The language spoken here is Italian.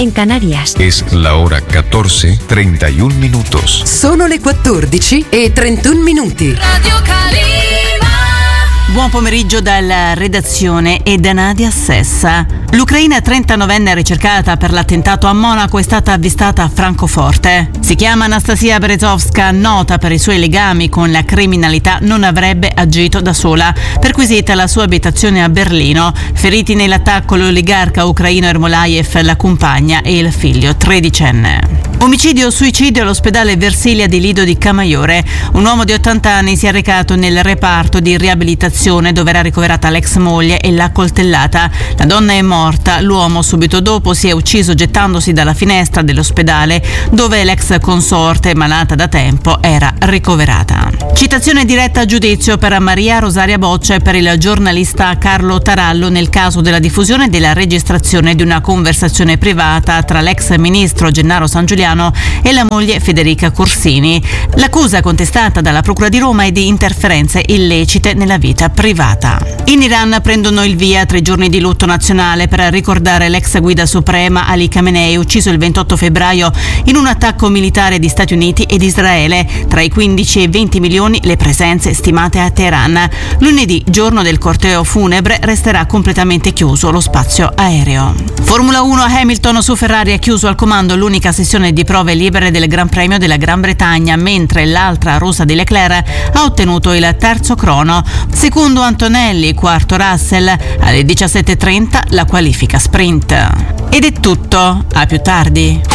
en Canarias. Es la hora 14:31 minutos. Sono le 14:31. Radio Calima. Buon pomeriggio dalla redazione e da Nadia Sessa. L'Ucraina 39enne ricercata per l'attentato a Monaco è stata avvistata a Francoforte. Si chiama Anastasia Berezovska, nota per i suoi legami con la criminalità, non avrebbe agito da sola. Perquisita la sua abitazione a Berlino. Feriti nell'attacco l'oligarca ucraino Ermolayev, la compagna e il figlio tredicenne. Omicidio-suicidio all'ospedale Versilia di Lido di Camaiore. Un uomo di 80 anni si è recato nel reparto di riabilitazione dove era ricoverata l'ex moglie e l'ha coltellata. La donna è morta, l'uomo subito dopo si è ucciso gettandosi dalla finestra dell'ospedale dove l'ex consorte, malata da tempo, era ricoverata. Citazione diretta a giudizio per Maria Rosaria Boccia e per il giornalista Carlo Tarallo nel caso della diffusione e della registrazione di una conversazione privata tra l'ex ministro Gennaro San Giuliano e la moglie Federica Corsini. L'accusa contestata dalla Procura di Roma è di interferenze illecite nella vita privata. In Iran prendono il via 3 giorni di lutto nazionale per ricordare l'ex guida suprema Ali Khamenei, ucciso il 28 febbraio in un attacco militare di Stati Uniti ed Israele. Tra i 15 e i 20 milioni le presenze stimate a Teheran. Lunedì, giorno del corteo funebre, resterà completamente chiuso lo spazio aereo. Formula 1, Hamilton su Ferrari ha chiuso al comando l'unica sessione di prove libere del Gran Premio della Gran Bretagna, mentre l'altra rossa di Leclerc ha ottenuto il terzo crono. Secondo Antonelli, quarto Russell, alle 17:30 la qualifica sprint. Ed è tutto, a più tardi.